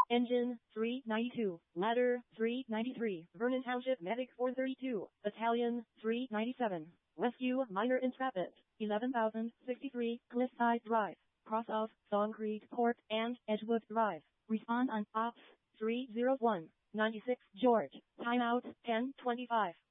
Engine 392, Ladder 393, Vernon Township Medic 432, Battalion 397. Rescue minor entrapment 11,063, Cliffside Drive, cross of Song Creek Court and Edgewood Drive. Respond on Ops 301, 96 George. Timeout 10:25.